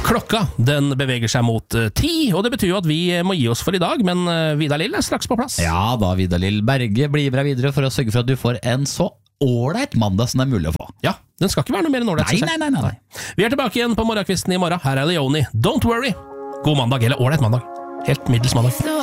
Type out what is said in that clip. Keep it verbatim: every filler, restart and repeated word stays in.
Klokka, den beveger seg mot uh, ti, og det betyr jo at vi må gi oss for i dag, men uh, Vidar Lill er straks på plass. Ja da, Vidar Lill Berge blir med deg videre for å sørge for at du får en så ålreit mandag som det er mulig å få. Ja, den skal ikke være noe mer enn ålreit. Nei, nei, nei, nei, nei. Vi er tilbake igjen på morgenkvisten i morgen. Her er Leoni. Don't worry. God mandag, eller ålreit mandag. Helt middels mandag.